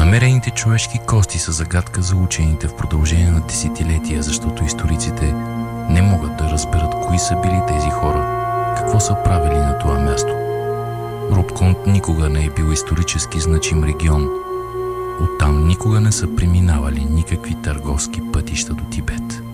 Намерените човешки кости са загадка за учените в продължение на десетилетия, защото историците не могат да разберат кои са били тези хора, какво са правили на това място. Рупконт никога не е бил исторически значим регион. Оттам никога не са преминавали никакви търговски пътища до Тибет.